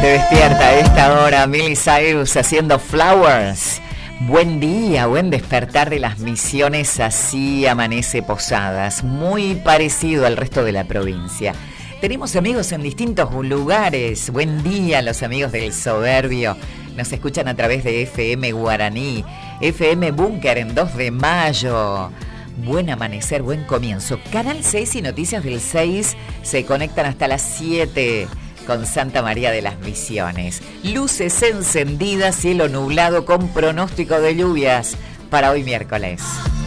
despierta a esta hora Miley Cyrus haciendo Flowers. Buen día, buen despertar de las Misiones, así amanece Posadas, muy parecido al resto de la provincia. Tenemos amigos en distintos lugares. Buen día a los amigos del Soberbio. Nos escuchan a través de FM Guaraní, FM Búnker en 2 de mayo. Buen amanecer, buen comienzo. Canal 6 y Noticias del 6 se conectan hasta las 7 con Santa María de las Misiones. Luces encendidas, cielo nublado con pronóstico de lluvias para hoy miércoles.